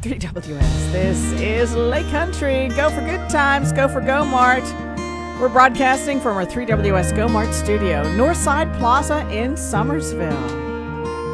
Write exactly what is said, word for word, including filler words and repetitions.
three W S. This is Lake Country. Go for good times. Go for Go Mart. We're broadcasting from our three W S Go Mart studio, Northside Plaza in Summersville.